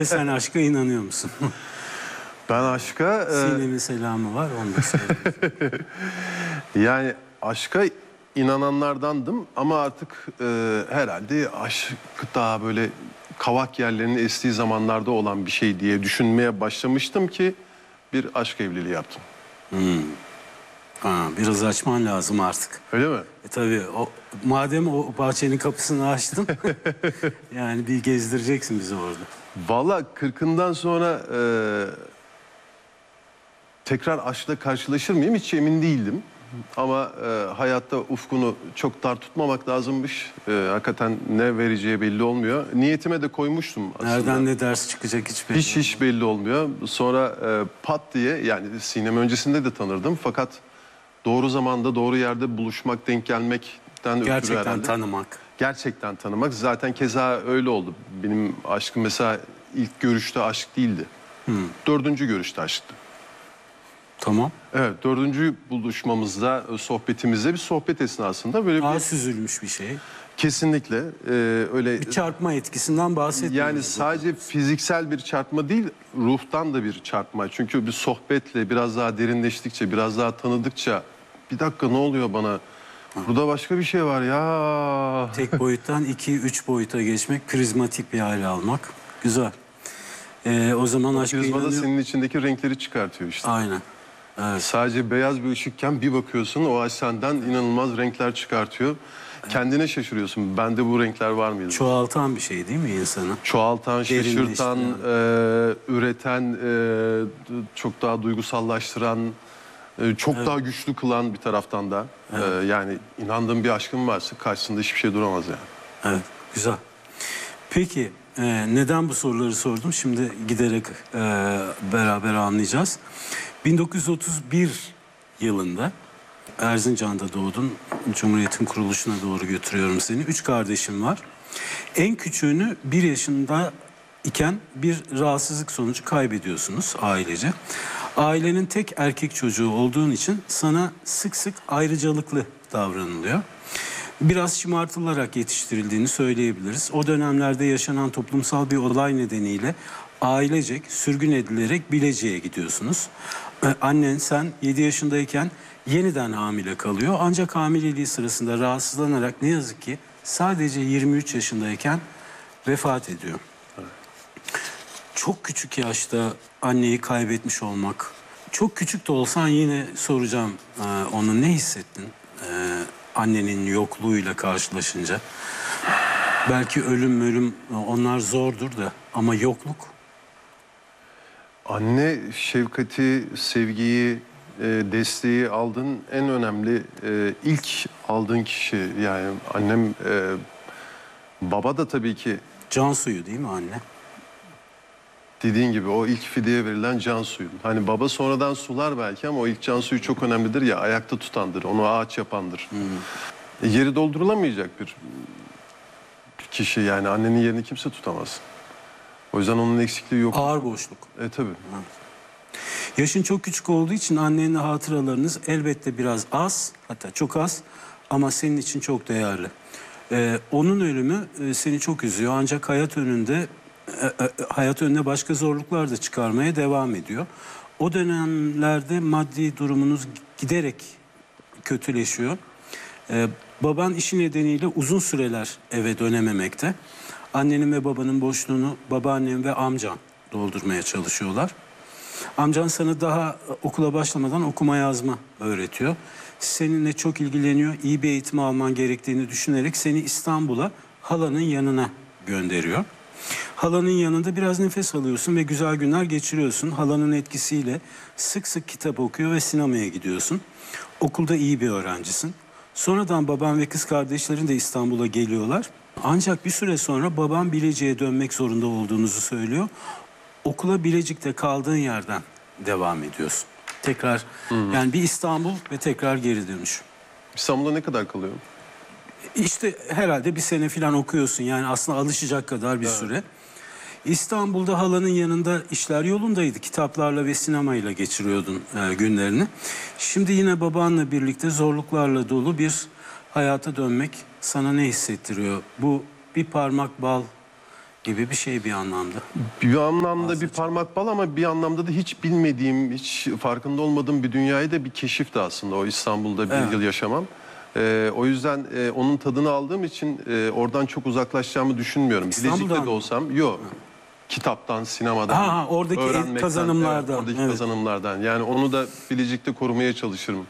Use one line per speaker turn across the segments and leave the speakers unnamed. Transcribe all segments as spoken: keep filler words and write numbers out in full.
Sen aşka inanıyor musun?
Ben aşka... E...
Sinem'in selamı var, onu da söyleyeyim.
Yani aşka inananlardandım ama artık e, herhalde aşk daha böyle kavak yerlerinin estiği zamanlarda olan bir şey diye düşünmeye başlamıştım ki bir aşk evliliği yaptım.
Hmm. Ha, biraz açman lazım artık.
Öyle mi?
E tabii o, madem o bahçenin kapısını açtın yani bir gezdireceksin bizi orada.
Vallahi kırkından sonra e, tekrar aşkla karşılaşır mıyım hiç emin değildim. Ama e, hayatta ufkunu çok dar tutmamak lazımmış. E, hakikaten ne vereceği belli olmuyor. Niyetime de koymuştum aslında.
Nereden ne ders çıkacak hiç belli
Hiç hiç belli olmuyor. Sonra e, pat diye, yani Sinem öncesinde de tanırdım. Fakat doğru zamanda doğru yerde buluşmak, denk gelmekten ötürü herhalde.
Gerçekten tanımak.
Gerçekten tanımak. Zaten keza öyle oldu. Benim aşkım mesela ilk görüşte aşk değildi.
Hmm.
Dördüncü görüşte aşktı.
Tamam.
Evet, dördüncü buluşmamızda, sohbetimizde bir sohbet esnasında böyle
Daha
bir...
süzülmüş bir şey.
Kesinlikle e, öyle...
Bir çarpma etkisinden bahsetmiyoruz.
Yani sadece fiziksel bir çarpma değil, ruhtan da bir çarpma. Çünkü bir sohbetle biraz daha derinleştikçe, biraz daha tanıdıkça... Bir dakika, ne oluyor bana? Burada başka bir şey var ya.
Tek boyuttan iki üç boyuta geçmek, prizmatik bir hale almak. Güzel. Ee, o zaman aşka
Prizmada
inanıyor...
senin içindeki renkleri çıkartıyor işte.
Aynen. Evet.
Sadece beyaz bir ışıkken bir bakıyorsun, o ay senden inanılmaz renkler çıkartıyor. Kendine şaşırıyorsun. Bende bu renkler var mıydı?
Çoğaltan bir şey değil mi insanı?
Çoğaltan, şaşırtan, e, üreten, e, çok daha duygusallaştıran, e, çok
Evet.
daha güçlü kılan bir taraftan da. Evet. E, yani inandığım bir aşkın varsa karşısında hiçbir şey duramaz yani.
Evet, güzel. Peki, e, neden bu soruları sordum? Şimdi giderek e, beraber anlayacağız. bin dokuz yüz otuz bir yılında Erzincan'da doğdun. Cumhuriyet'in kuruluşuna doğru götürüyorum seni. Üç kardeşim var. En küçüğünü bir yaşında iken bir rahatsızlık sonucu kaybediyorsunuz ailece. Ailenin tek erkek çocuğu olduğun için sana sık sık ayrıcalıklı davranılıyor. Biraz şımartılarak yetiştirildiğini söyleyebiliriz. O dönemlerde yaşanan toplumsal bir olay nedeniyle ailecek sürgün edilerek Bilecik'e gidiyorsunuz. Ee, annen sen yedi yaşındayken yeniden hamile kalıyor. Ancak hamileliği sırasında rahatsızlanarak ne yazık ki sadece yirmi üç yaşındayken vefat ediyor. Çok küçük yaşta anneyi kaybetmiş olmak. Çok küçük de olsan yine soracağım e, onu, ne hissettin? E, annenin yokluğuyla karşılaşınca. Belki ölüm ölüm onlar zordur da ama yokluk.
Anne şefkati, sevgiyi, e, desteği aldığın en önemli, e, ilk aldığın kişi. Yani annem, e, baba da tabii ki.
Can suyu değil mi anne?
Dediğin gibi o ilk fideye verilen can suyu. Hani baba sonradan sular belki ama o ilk can suyu çok önemlidir ya, ayakta tutandır, onu ağaç yapandır. Hmm. E, yeri doldurulamayacak bir kişi, yani annenin yerini kimse tutamaz. O yüzden onun eksikliği yok.
Ağır boşluk.
E tabii.
Yaşın çok küçük olduğu için annenle hatıralarınız elbette biraz az, hatta çok az ama senin için çok değerli. Ee, onun ölümü e, seni çok üzüyor ancak hayat önünde e, e, hayat önüne başka zorluklar da çıkarmaya devam ediyor. O dönemlerde maddi durumunuz giderek kötüleşiyor. Ee, baban işi nedeniyle uzun süreler eve dönememekte. Annenin ve babanın boşluğunu babaannen ve amcan doldurmaya çalışıyorlar. Amcan sana daha okula başlamadan okuma yazma öğretiyor. Seninle çok ilgileniyor. İyi bir eğitim alman gerektiğini düşünerek seni İstanbul'a halanın yanına gönderiyor. Halanın yanında biraz nefes alıyorsun ve güzel günler geçiriyorsun. Halanın etkisiyle sık sık kitap okuyor ve sinemaya gidiyorsun. Okulda iyi bir öğrencisin. Sonradan baban ve kız kardeşlerin de İstanbul'a geliyorlar. Ancak bir süre sonra baban Bilecik'e dönmek zorunda olduğunuzu söylüyor. Okula Bilecik'te kaldığın yerden devam ediyorsun. Tekrar hmm. yani bir İstanbul ve tekrar geri dönüş.
İstanbul'da ne kadar kalıyor?
İşte herhalde bir sene falan okuyorsun. Yani aslında alışacak kadar bir evet. süre. İstanbul'da halanın yanında işler yolundaydı. Kitaplarla ve sinemayla geçiriyordun e, günlerini. Şimdi yine babanla birlikte zorluklarla dolu bir hayata dönmek sana ne hissettiriyor? Bu bir parmak bal gibi bir şey bir anlamda.
Bir anlamda bir parmak bal ama bir anlamda da hiç bilmediğim, hiç farkında olmadığım bir dünyayı da bir keşifti aslında o İstanbul'da bir
Evet.
yıl yaşamam. Ee, o yüzden e, onun tadını aldığım için e, oradan çok uzaklaşacağımı düşünmüyorum.
İstanbul'dan
Bilecik'te de
mı?
olsam, yok. Kitaptan, sinemadan,
Ha, ha, oradaki
öğrenmekten,
kazanımlardan,
evet, oradaki
evet.
kazanımlardan. Yani onu da Bilecik'te korumaya çalışırım.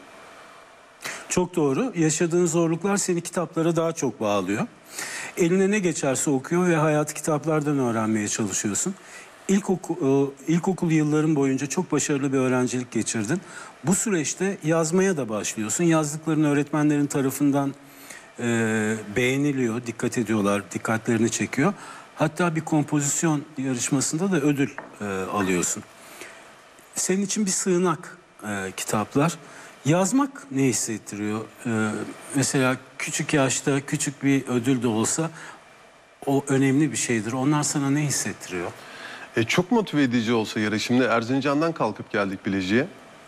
Çok doğru. Yaşadığın zorluklar seni kitaplara daha çok bağlıyor. Eline ne geçerse okuyor ve hayatı kitaplardan öğrenmeye çalışıyorsun. İlkokul, ilkokul yılların boyunca çok başarılı bir öğrencilik geçirdin. Bu süreçte yazmaya da başlıyorsun. Yazdıkların öğretmenlerin tarafından e, beğeniliyor, dikkat ediyorlar, dikkatlerini çekiyor. Hatta bir kompozisyon yarışmasında da ödül e, alıyorsun. Senin için bir sığınak e, kitaplar. Yazmak ne hissettiriyor? E, mesela küçük yaşta küçük bir ödül de olsa o önemli bir şeydir. Onlar sana ne hissettiriyor?
E, çok motive edici olsa gerek. Şimdi Erzincan'dan kalkıp geldik Bilecik'e.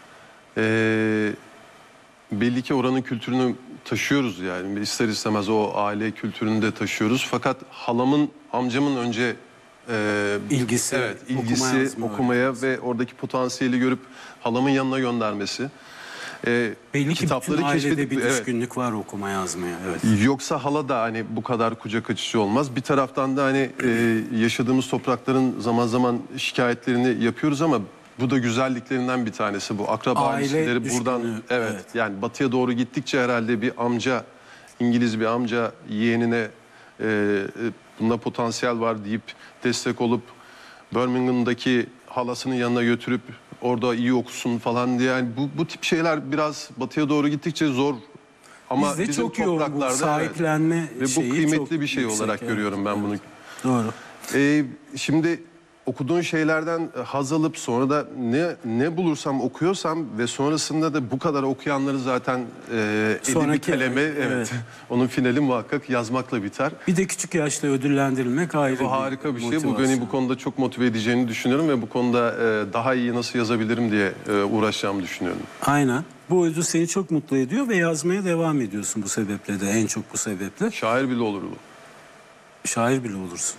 E, belli ki oranın kültürünü taşıyoruz yani. İster istemez o aile kültürünü de taşıyoruz. Fakat halamın, amcamın önce e,
İlgisi,
evet,
okuma
ilgisi
yazma
okumaya
öğrenmesi.
ve oradaki potansiyeli görüp halamın yanına göndermesi. E,
Belli ki bütün ailede
keşfedip-
bir
evet.
düşkünlük var okuma yazmaya. Evet.
Yoksa hala da hani bu kadar kucak açıcı olmaz. Bir taraftan da hani e, yaşadığımız toprakların zaman zaman şikayetlerini yapıyoruz ama bu da güzelliklerinden bir tanesi. Bu akraba
Aile
ilişkileri
düşkünlüğü,
buradan evet,
evet.
yani batıya doğru gittikçe herhalde bir amca, İngiliz bir amca yeğenine e, e, bunda potansiyel var deyip destek olup Birmingham'daki halasının yanına götürüp orada iyi okusun falan diye, yani bu, bu tip şeyler biraz batıya doğru gittikçe zor. Ama
Bizde
bizim
çok yoğun bu
topraklarda
sahiplenme
evet. Ve bu
şeyi
kıymetli
çok
bir şey
yüksek,
olarak
evet,
görüyorum ben
evet.
bunu.
Doğru.
Ee, şimdi okuduğun şeylerden haz alıp sonra da ne ne bulursam okuyorsam ve sonrasında da bu kadar okuyanları zaten e, eli bir
Sonraki-
kaleme evet,
evet.
onun finali muhakkak yazmakla biter.
Bir de küçük yaşta ödüllendirilmek ayrı
Bu harika bir şey. Bu beni
motivasyon.
bu konuda çok motive edeceğini düşünüyorum ve bu konuda e, daha iyi nasıl yazabilirim diye e, uğraşacağımı düşünüyorum.
Aynen. Bu ödül seni çok mutlu ediyor ve yazmaya devam ediyorsun bu sebeple de, en çok bu sebeple.
Şair bile olur bu.
Şair bile olursun.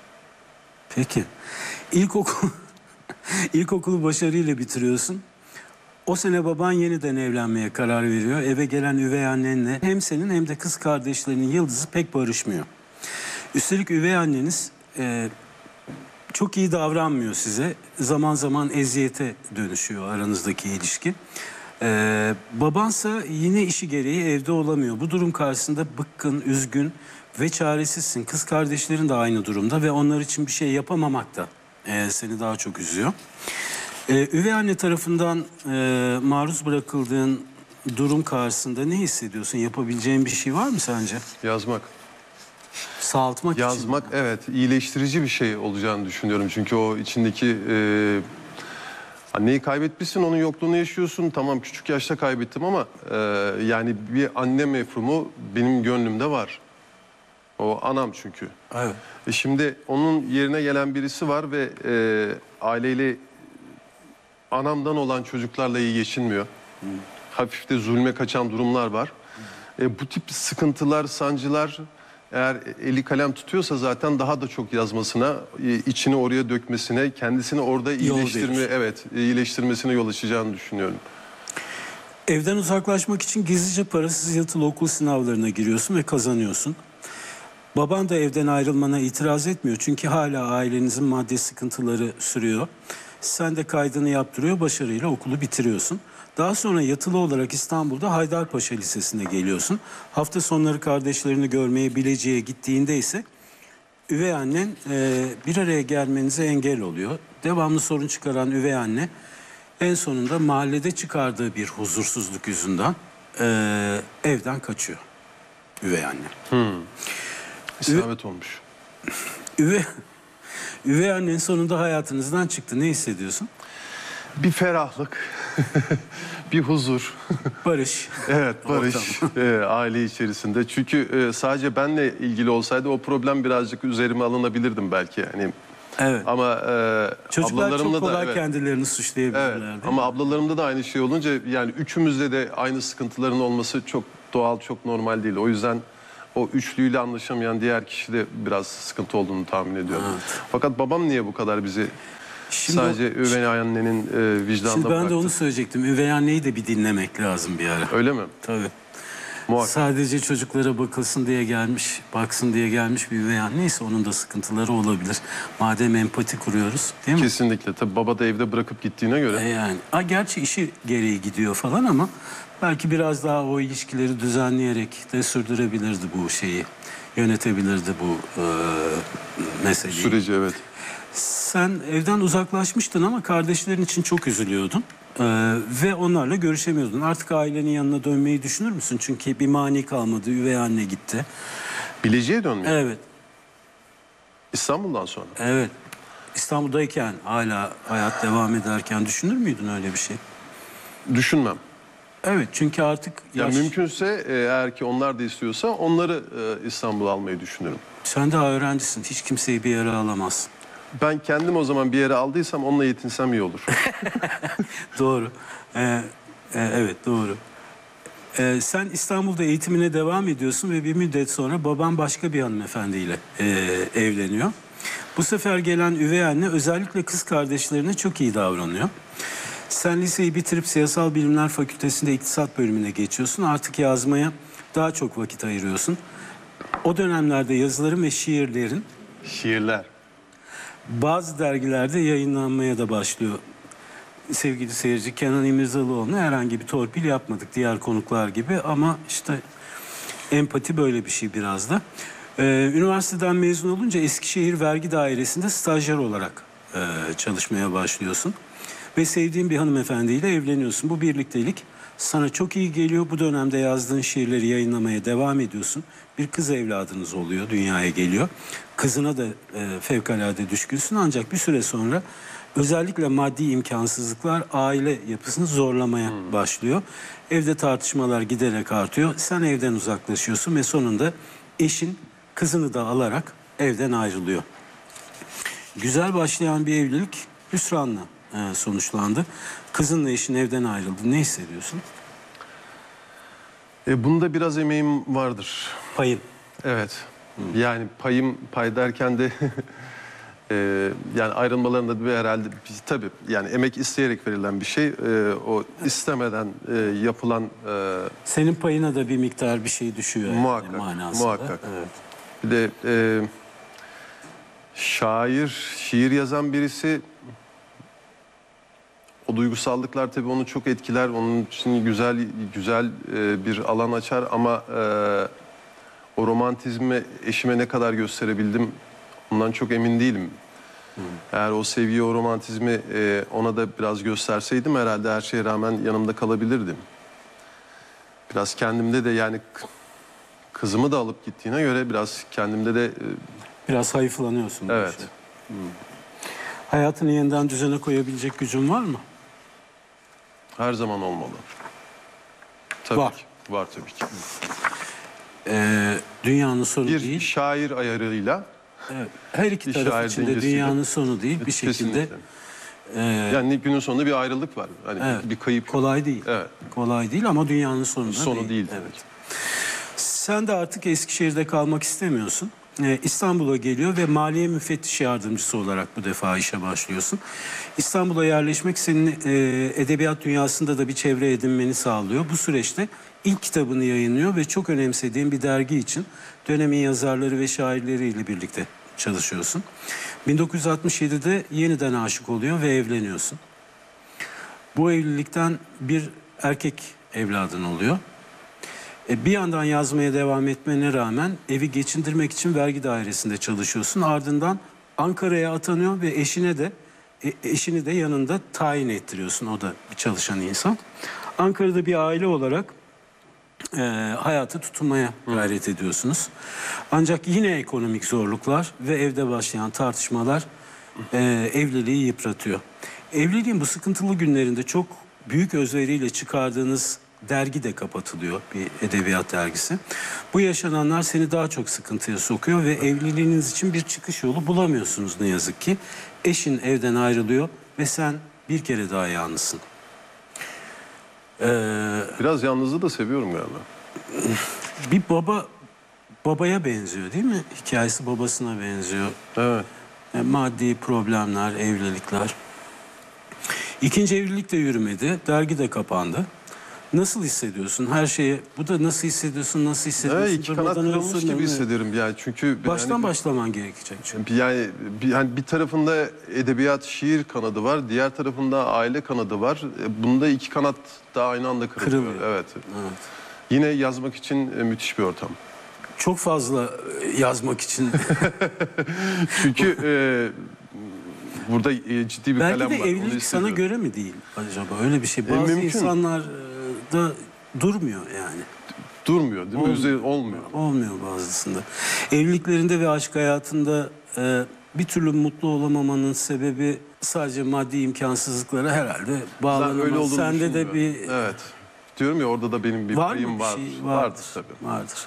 Peki. İlkokul İlkokulu başarıyla bitiriyorsun. O sene baban yeniden evlenmeye karar veriyor. Eve gelen üvey annenle hem senin hem de kız kardeşlerinin yıldızı pek barışmıyor. Üstelik üvey anneniz e, çok iyi davranmıyor size. Zaman zaman eziyete dönüşüyor aranızdaki ilişki. Ee, babansa yine işi gereği evde olamıyor. Bu durum karşısında bıkkın, üzgün ve çaresizsin. Kız kardeşlerin de aynı durumda ve onlar için bir şey yapamamak da e, seni daha çok üzüyor. Ee, üvey anne tarafından e, maruz bırakıldığın durum karşısında ne hissediyorsun? Yapabileceğin bir şey var mı sence?
Yazmak.
Sağaltmak için.
Yazmak evet iyileştirici bir şey olacağını düşünüyorum. Çünkü o içindeki e, anneyi kaybetmişsin, onun yokluğunu yaşıyorsun. Tamam küçük yaşta kaybettim ama e, yani bir anne mefhumu benim gönlümde var. O anam çünkü.
Evet.
E şimdi onun yerine gelen birisi var ve e, aileyle anamdan olan çocuklarla iyi geçinmiyor. Hmm. Hafif de zulme kaçan durumlar var. E, bu tip sıkıntılar, sancılar eğer eli kalem tutuyorsa zaten daha da çok yazmasına, e, içini oraya dökmesine, kendisini orada iyileştirme,
verir.
evet, iyileştirmesine yol açacağını düşünüyorum.
Evden uzaklaşmak için gizlice parasız yatılı okul sınavlarına giriyorsun ve kazanıyorsun. Baban da evden ayrılmana itiraz etmiyor çünkü hala ailenizin maddi sıkıntıları sürüyor. Sen de kaydını yaptırıyor, başarıyla okulu bitiriyorsun. Daha sonra yatılı olarak İstanbul'da Haydarpaşa Lisesi'ne geliyorsun. Hafta sonları kardeşlerini görmeye Bilecik'e gittiğinde ise üvey annen e, bir araya gelmenize engel oluyor. Devamlı sorun çıkaran üvey anne en sonunda mahallede çıkardığı bir huzursuzluk yüzünden e, evden kaçıyor üvey anne.
Hmm. İsabet olmuş.
Üvey, üvey annen sonunda hayatınızdan çıktı. Ne hissediyorsun?
Bir ferahlık, bir huzur.
Barış.
Evet, barış e, aile içerisinde. Çünkü e, sadece benle ilgili olsaydı o problem birazcık üzerime alınabilirdim belki. Yani.
Evet.
Ama e,
Çocuklar
ablalarımla
çok kolay
da evet,
kendilerini
evet,
suçlayabilirler.
ama ablalarımda da aynı şey olunca yani üçümüzde de aynı sıkıntıların olması çok doğal, çok normal değil. O yüzden o üçlüyle anlaşamayan diğer kişi de biraz sıkıntı olduğunu tahmin ediyorum.
Evet.
Fakat babam niye bu kadar bizi
Şimdi
sadece
o-
üvey annenin e, vicdanına
Şimdi ben
bıraktı?
de onu söyleyecektim. Üvey anneyi de bir dinlemek lazım bir ara.
Öyle mi?
Tabii.
Muhakkak.
Sadece çocuklara bakılsın diye gelmiş, baksın diye gelmiş bir üvey anneyse onun da sıkıntıları olabilir. Madem empati kuruyoruz, değil mi?
Kesinlikle. Tabii baba da evde bırakıp gittiğine göre.
E yani, a, gerçi işi gereği gidiyor falan ama belki biraz daha o ilişkileri düzenleyerek de sürdürebilirdi bu şeyi. Yönetebilirdi bu e, meseleyi.
Süreci evet.
Sen evden uzaklaşmıştın ama kardeşlerin için çok üzülüyordun. Ee, ve onlarla görüşemiyordun. Artık ailenin yanına dönmeyi düşünür müsün? Çünkü bir mani kalmadı. Üvey anne gitti.
Bilecik'e dönmüyor.
Evet,
İstanbul'dan sonra.
evet. İstanbul'dayken hala hayat devam ederken düşünür müydün öyle bir şey?
Düşünmem.
Evet, çünkü artık
Ya
yaş...
mümkünse e, eğer ki onlar da istiyorsa onları e, İstanbul'a almayı düşünürüm.
Sen daha öğrencisin. Hiç kimseyi bir yere alamazsın.
Ben kendim o zaman bir yere aldıysam onunla yetinsem iyi olur.
Doğru. Ee, e, evet, doğru. Ee, sen İstanbul'da eğitimine devam ediyorsun ve bir müddet sonra baban başka bir hanımefendiyle e, evleniyor. Bu sefer gelen üvey anne özellikle kız kardeşlerine çok iyi davranıyor. Sen liseyi bitirip Siyasal Bilimler Fakültesi'nde iktisat bölümüne geçiyorsun. Artık yazmaya daha çok vakit ayırıyorsun. O dönemlerde yazıların ve şiirlerin
Şiirler.
bazı dergilerde yayınlanmaya da başlıyor. Sevgili seyirci, Kenan İmirzalıoğlu'na herhangi bir torpil yapmadık diğer konuklar gibi ama işte empati böyle bir şey biraz da. Ee, üniversiteden mezun olunca Eskişehir Vergi Dairesi'nde stajyer olarak e, çalışmaya başlıyorsun. Ve sevdiğin bir hanımefendiyle evleniyorsun. Bu birliktelik sana çok iyi geliyor. Bu dönemde yazdığın şiirleri yayınlamaya devam ediyorsun. Bir kız evladınız oluyor, dünyaya geliyor. Kızına da e, fevkalade düşkünsün ancak bir süre sonra özellikle maddi imkansızlıklar aile yapısını zorlamaya hmm. başlıyor. Evde tartışmalar giderek artıyor. Sen evden uzaklaşıyorsun ve sonunda eşin kızını da alarak evden ayrılıyor. Güzel başlayan bir evlilik hüsranla e, sonuçlandı. Kızınla eşin evden ayrıldı. Ne hissediyorsun?
E, bunda biraz emeğim vardır.
Payın.
Evet. Hmm. Yani payım, pay derken de e, yani ayrılmalarında bir herhalde tabii yani emek isteyerek verilen bir şey. E, o istemeden e, yapılan e,
senin payına da bir miktar bir şey düşüyor.
Muhakkak.
Yani manasında.
Muhakkak.
Evet.
Bir de e, şair, şiir yazan birisi o duygusallıklar tabii onu çok etkiler. Onun için güzel güzel e, bir alan açar ama e, o romantizmi eşime ne kadar gösterebildim ondan çok emin değilim. Hmm. Eğer o sevgiyi, o romantizmi e, ona da biraz gösterseydim herhalde her şeye rağmen yanımda kalabilirdim. Biraz kendimde de yani kızımı da alıp gittiğine göre biraz kendimde de... E,
biraz hayıflanıyorsun.
Evet.
Işte. Hmm. Hayatını yeniden düzene koyabilecek gücün var mı?
Her zaman olmalı. Tabii
var.
Ki. Var tabii ki.
Ee, dünyanın sonu
bir
değil.
Bir şair ayarıyla.
Evet. Her iki taraf için de dünyanın sonu değil. Bir şekilde.
E, yani günün sonunda bir ayrılık var. Hani
evet,
bir kayıp.
Kolay değil.
Evet.
Kolay değil ama dünyanın sonu da
sonu
değil.
değil.
Evet. Sen de artık Eskişehir'de kalmak istemiyorsun. Ee, İstanbul'a geliyor ve maliye müfettiş yardımcısı olarak bu defa işe başlıyorsun. İstanbul'a yerleşmek senin e, edebiyat dünyasında da bir çevre edinmeni sağlıyor. Bu süreçte ilk kitabını yayınlıyor ve çok önemsediğin bir dergi için dönemin yazarları ve şairleriyle birlikte çalışıyorsun. bin dokuz yüz altmış yedide yeniden aşık oluyor ve evleniyorsun. Bu evlilikten bir erkek evladın oluyor. Bir yandan yazmaya devam etmene rağmen evi geçindirmek için vergi dairesinde çalışıyorsun. Ardından Ankara'ya atanıyor ve eşine de eşini de yanında tayin ettiriyorsun. O da bir çalışan insan. Ankara'da bir aile olarak e, hayata tutunmaya gayret ediyorsunuz. Ancak yine ekonomik zorluklar ve evde başlayan tartışmalar e, evliliği yıpratıyor. Evliliğin bu sıkıntılı günlerinde çok büyük özveriyle çıkardığınız dergi de kapatılıyor, bir edebiyat dergisi. Bu yaşananlar seni daha çok sıkıntıya sokuyor ve evliliğiniz için bir çıkış yolu bulamıyorsunuz ne yazık ki. Eşin evden ayrılıyor ve sen bir kere daha yalnızsın. Ee,
Biraz yalnızlığı da seviyorum galiba.
Bir baba babaya benziyor değil mi? Hikayesi babasına benziyor.
Evet.
E, maddi problemler, evlilikler. İkinci evlilik de yürümedi. Dergi de kapandı. Nasıl hissediyorsun? Her şeye, bu da nasıl hissediyorsun, nasıl hissediyorsun?
Evet, iki kanat
Durmadan
kırılmış
ölsün,
gibi
mi?
hissediyorum yani çünkü
Baştan
yani,
başlaman gerekecek çünkü.
yani bir, yani bir tarafında edebiyat, şiir kanadı var, diğer tarafında aile kanadı var. E, Bunda iki kanat da aynı anda kırılıyor.
Kırılıyor.
Evet.
Evet.
Yine yazmak için e, müthiş bir ortam.
Çok fazla e, yazmak için.
Çünkü e, burada e, ciddi bir
Belki
kalem
de
var. onu
evlilik sana
hissediyorum.
göre mi değil acaba? Öyle bir şey.
E,
Bazı
mümkün.
insanlar e, da durmuyor yani.
Durmuyor değil mi?
Olmuyor.
Üzeri olmuyor.
Olmuyor bazısında. Evliliklerinde ve aşk hayatında e, bir türlü mutlu olamamanın sebebi sadece maddi imkansızlıklara herhalde
Ben
bağlanamaz.
öyle olduğunu
Sende de
düşünmüyorum.
bir
Evet. Diyorum ya orada da benim bir
var
payım
mı bir
var.
şey? Vardır.
Vardır tabii.
Vardır.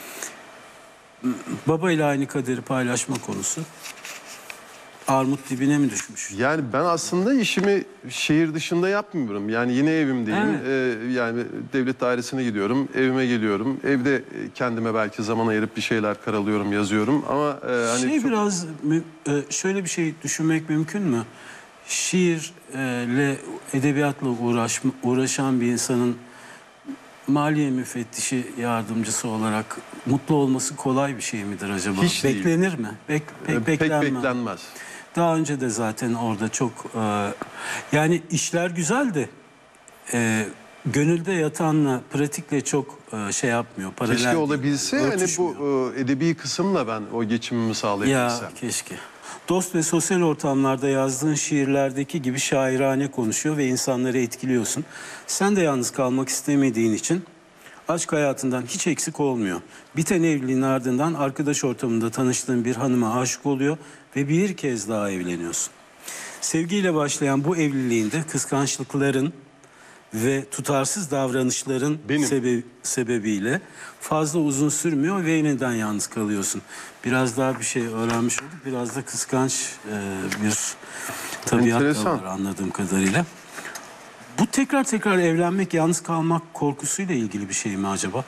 Baba ile aynı kaderi paylaşma konusu. Armut dibine mi düşmüş?
Yani ben aslında işimi şehir dışında yapmıyorum. Yani yine evimdeyim.
Evet.
Ee, yani devlet dairesine gidiyorum, evime geliyorum. Evde kendime belki zaman ayırıp bir şeyler karalıyorum, yazıyorum. Ama e, hani
şey
çok...
biraz mü- e, şöyle bir şey düşünmek mümkün mü? Şiirle, edebiyatla uğraş, uğraşan bir insanın maliye müfettişi yardımcısı olarak mutlu olması kolay bir şey midir acaba?
Hiç değil.
Beklenir mi? Bek, pek,
e, pek
beklenmez.
beklenmez.
Daha önce de zaten orada çok e, yani işler güzeldi. E, gönülde yatanla pratikle çok e, şey yapmıyor. Paralel
Keşke
değil,
olabilse
yani,
hani
örtüşmüyor.
bu e, edebi kısımla ben o geçimimi
Ya
sağlayabilsem.
keşke. Dost ve sosyal ortamlarda yazdığın şiirlerdeki gibi şairane konuşuyor ve insanları etkiliyorsun. Sen de yalnız kalmak istemediğin için aşk hayatından hiç eksik olmuyor. Biten evliliğin ardından arkadaş ortamında tanıştığın bir hanıma aşık oluyor ve bir kez daha evleniyorsun. Sevgiyle başlayan bu evliliğinde kıskançlıkların ve tutarsız davranışların
Benim.
sebe- sebebiyle fazla uzun sürmüyor ve yeniden yalnız kalıyorsun. Biraz daha bir şey öğrenmiş olduk. Biraz da kıskanç e, bir tabiat da
Enteresan.
var anladığım kadarıyla. Bu tekrar tekrar evlenmek, yalnız kalmak korkusuyla ilgili bir şey mi acaba?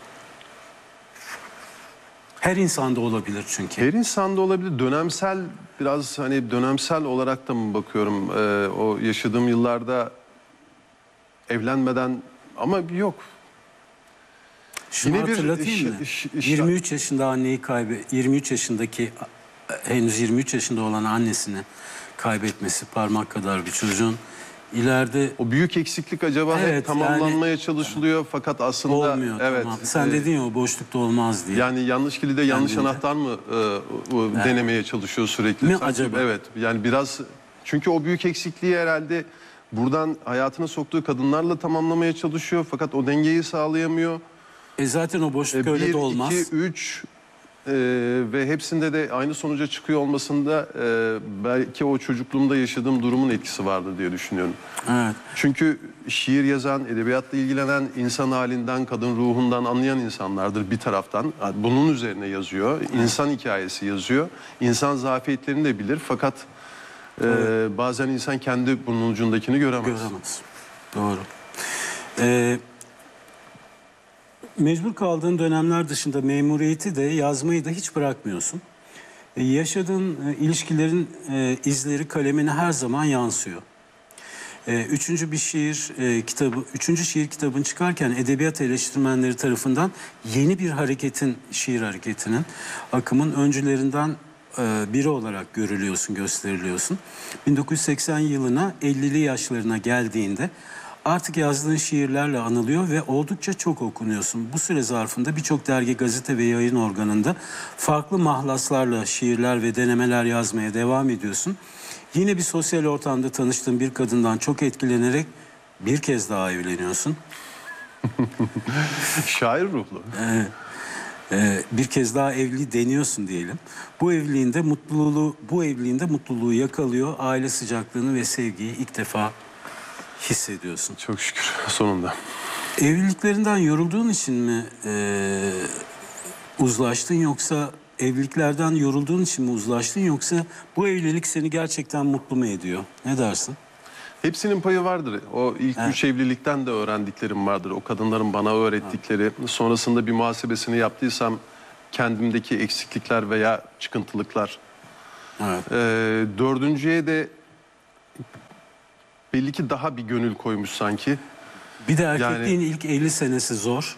Her insanda olabilir çünkü.
Her insanda olabilir. Dönemsel, biraz hani dönemsel olarak da mı bakıyorum? Ee, o yaşadığım yıllarda evlenmeden ama yok.
Şunu
Yine bir
hatırlatayım mı?
iş- iş- iş-
yirmi üç yaşında anneyi kaybe yirmi üç yaşındaki henüz yirmi üç yaşında olan annesini kaybetmesi, parmak kadar bir çocuğun ileride
O büyük eksiklik acaba
Evet,
hep tamamlanmaya çalışılıyor fakat aslında
olmuyor.
evet.
Tamam. Sen
e,
dedin ya o boşlukta olmaz diye.
Yani yanlış kilide yanlış
Kendinde.
anahtar mı e, o denemeye çalışıyor sürekli?
Mi
Sanki-
acaba?
Evet. Yani biraz çünkü o büyük eksikliği herhalde buradan hayatına soktuğu kadınlarla tamamlamaya çalışıyor fakat o dengeyi sağlayamıyor.
E zaten o boşluk
E,
öyle
bir,
de olmaz.
iki, üç e, ve hepsinde de aynı sonuca çıkıyor olmasında e, belki o çocukluğumda yaşadığım durumun etkisi vardı diye düşünüyorum.
Evet.
Çünkü şiir yazan, edebiyatla ilgilenen, insan halinden, kadın ruhundan anlayan insanlardır bir taraftan. Bunun üzerine yazıyor, insan hikayesi yazıyor. İnsan zafiyetlerini de bilir fakat e, bazen insan kendi burnun ucundakini göremez.
Göremez. Doğru. Ee, mecbur kaldığın dönemler dışında memuriyeti de yazmayı da hiç bırakmıyorsun. Ee, yaşadığın e, ilişkilerin e, izleri kalemine her zaman yansıyor. Ee, üçüncü bir şiir e, kitabı, üçüncü şiir kitabın çıkarken edebiyat eleştirmenleri tarafından yeni bir hareketin, şiir hareketinin, akımın öncülerinden e, biri olarak görülüyorsun, gösteriliyorsun. bin dokuz yüz seksen yılına ellili yaşlarına geldiğinde artık yazdığın şiirlerle anılıyor ve oldukça çok okunuyorsun. Bu süre zarfında birçok dergi, gazete ve yayın organında farklı mahlaslarla şiirler ve denemeler yazmaya devam ediyorsun. Yine bir sosyal ortamda tanıştığın bir kadından çok etkilenerek bir kez daha evleniyorsun.
Şair ruhlu.
Ee, e, bir kez daha evli deniyorsun diyelim. Bu evliliğinde mutluluğu, bu evliliğinde mutluluğu yakalıyor. Aile sıcaklığını ve sevgiyi ilk defa hissediyorsun.
Çok şükür sonunda.
Evliliklerinden yorulduğun için mi e, uzlaştın yoksa evliliklerden yorulduğun için mi uzlaştın yoksa bu evlilik seni gerçekten mutlu mu ediyor? Ne dersin?
Hepsinin payı vardır. O ilk
Evet.
üç evlilikten de öğrendiklerim vardır. O kadınların bana öğrettikleri. Sonrasında bir muhasebesini yaptıysam kendimdeki eksiklikler veya çıkıntılıklar.
Evet.
Ee, dördüncüye de belli ki daha bir gönül koymuş sanki.
Bir de erkekliğin ilk elli senesi zor.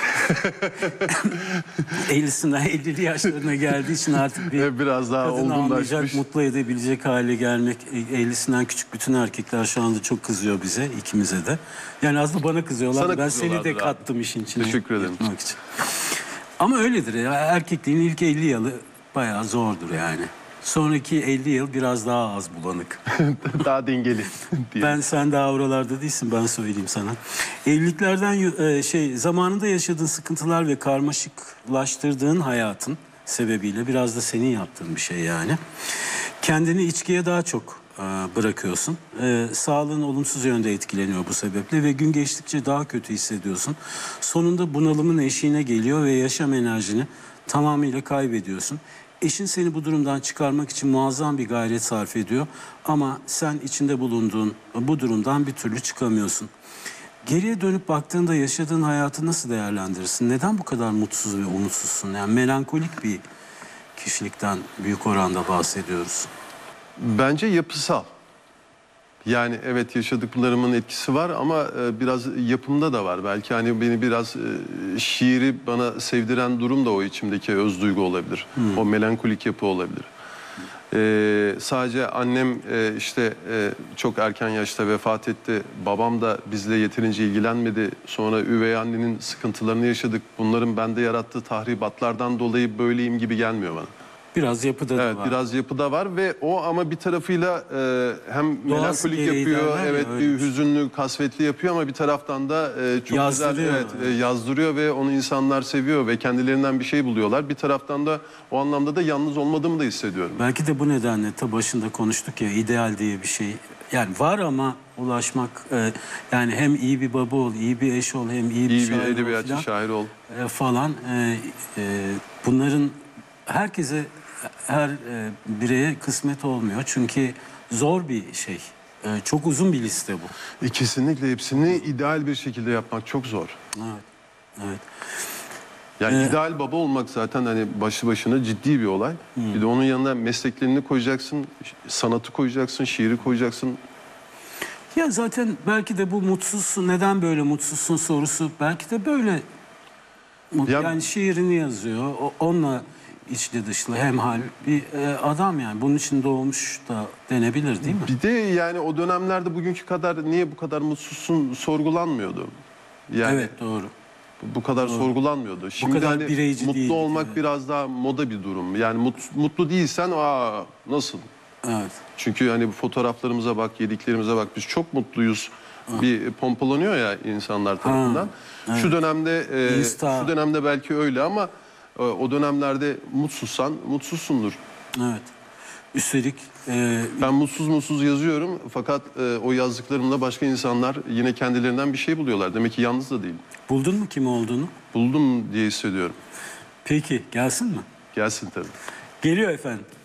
ellisinden ellili yaşlarına geldiği için artık bir
Ve biraz daha
kadını anlayacak,
olgunlaşmış.
mutlu edebilecek hale gelmek. ellisinden küçük bütün erkekler şu anda çok kızıyor bize, ikimize de. Yani aslında bana kızıyorlar.
Sana
Ben seni de
kızıyorlardır abi.
kattım işin içine.
Teşekkür ederim.
Yapmak için. Ama öyledir ya. Erkekliğin ilk elli yılı bayağı zordur yani. Sonraki elli yıl biraz daha az bulanık.
Daha dengeli diye.
Ben sen daha oralarda değilsin, ben söyleyeyim sana. Evliliklerden e, şey zamanında yaşadığın sıkıntılar ve karmaşıklaştırdığın hayatın sebebiyle biraz da senin yaptığın bir şey yani. Kendini içkiye daha çok e, bırakıyorsun. E, sağlığın olumsuz yönde etkileniyor bu sebeple ve gün geçtikçe daha kötü hissediyorsun. Sonunda bunalımın eşiğine geliyor ve yaşam enerjini tamamıyla kaybediyorsun. Eşin seni bu durumdan çıkarmak için muazzam bir gayret sarf ediyor ama sen içinde bulunduğun bu durumdan bir türlü çıkamıyorsun. Geriye dönüp baktığında yaşadığın hayatı nasıl değerlendirirsin? Neden bu kadar mutsuz ve umutsuzsun? Yani melankolik bir kişilikten büyük oranda bahsediyoruz.
Bence yapısal. Yani evet yaşadıklarımın etkisi var ama e, biraz yapımda da var. Belki hani beni biraz e, şiiri bana sevdiren durum da o içimdeki öz duygu olabilir.
Hmm.
O melankolik yapı olabilir. E, sadece annem e, işte e, çok erken yaşta vefat etti. Babam da bizle yeterince ilgilenmedi. Sonra üvey annenin sıkıntılarını yaşadık. Bunların bende yarattığı tahribatlardan dolayı böyleyim gibi gelmiyor bana.
Biraz yapıda da
Evet,
var.
biraz yapıda var ve o ama bir tarafıyla e, hem
Doğası
melankolik
gereği
yapıyor,
derler ya,
evet
öyle
bir
bir şey.
hüzünlü, kasvetli yapıyor ama bir taraftan da e, çok
Yazdırıyor,
güzel evet, e, yazdırıyor ve onu insanlar seviyor ve kendilerinden bir şey buluyorlar. Bir taraftan da o anlamda da yalnız olmadığımı da hissediyorum.
Belki de bu nedenle ta başında konuştuk ya, ideal diye bir şey. Yani var ama ulaşmak e, yani hem iyi bir baba ol, iyi bir eş ol, hem iyi bir
İyi bir
şair ol
edebiyatçı,
filan.
şair ol.
E, falan e, e, bunların herkese, her e, bireye kısmet olmuyor çünkü zor bir şey. E, çok uzun bir liste bu.
E, kesinlikle hepsini ideal bir şekilde yapmak çok zor.
Evet. Evet.
Yani
Ee,
ideal baba olmak zaten hani başlı başına ciddi bir olay. Bir de onun yanına mesleklerini koyacaksın, sanatı koyacaksın, şiiri koyacaksın.
Ya zaten belki de bu mutsuzsun, neden böyle mutsuzsun sorusu belki de böyle. Mut-
Ya-
yani şiirini yazıyor, o- onunla içli dışlı hemhal bir e, adam yani. Bunun için doğmuş da denebilir değil mi?
Bir de yani o dönemlerde bugünkü kadar niye bu kadar mutsuzsun sorgulanmıyordu. Yani
Evet, doğru.
bu kadar sorgulanmıyordu. Şimdi
kadar
hani
bireyci
mutlu
değildik,
olmak
evet.
biraz daha moda bir durum. Yani mut- mutlu değilsen aa nasıl?
Evet.
Çünkü hani bu fotoğraflarımıza bak, yediklerimize bak. Biz çok mutluyuz. Bir pompalanıyor ya insanlar tarafından.
evet.
Şu dönemde e,
Insta.
şu dönemde belki öyle ama e, o dönemlerde mutsuzsan mutsuzsundur.
Evet. Üstelik e,
Ben mutsuz mutsuz yazıyorum fakat e, o yazdıklarımla başka insanlar yine kendilerinden bir şey buluyorlar. Demek ki yalnız da değilim.
buldun mu kim olduğunu?
Buldum diye hissediyorum.
Peki, gelsin mi?
Gelsin tabii.
Geliyor efendim.